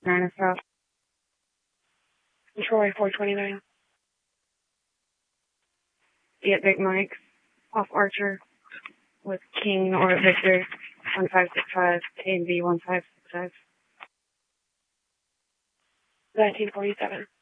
9 South. Troy 429. Be at Big Mike's off Archer with King or Victor 1565, K&B 1565. 1947.